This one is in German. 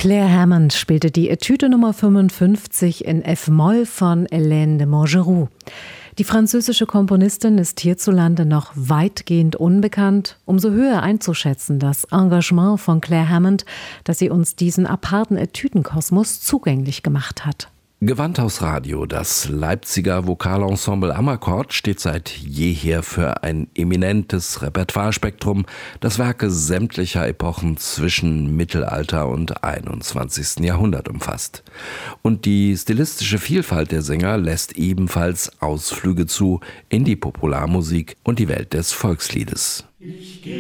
Claire Hammond spielte die Etüde Nummer 55 in F-Moll von Hélène de Montgeroux. Die französische Komponistin ist hierzulande noch weitgehend unbekannt. Umso höher einzuschätzen das Engagement von Claire Hammond, dass sie uns diesen aparten Etüdenkosmos zugänglich gemacht hat. Gewandhaus Radio, das Leipziger Vokalensemble Amakord, steht seit jeher für ein eminentes Repertoirespektrum, das Werke sämtlicher Epochen zwischen Mittelalter und 21. Jahrhundert umfasst. Und die stilistische Vielfalt der Sänger lässt ebenfalls Ausflüge zu in die Popularmusik und die Welt des Volksliedes.